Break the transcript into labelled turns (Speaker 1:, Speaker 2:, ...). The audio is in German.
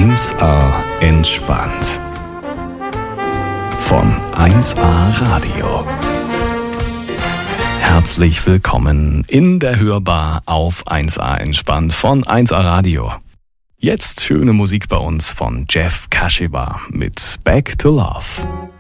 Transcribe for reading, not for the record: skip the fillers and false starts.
Speaker 1: 1A entspannt. Von 1A Radio. Herzlich willkommen in der Hörbar auf 1A entspannt von 1A Radio. Jetzt schöne Musik bei uns von Jeff Kashiwa mit Back to Love.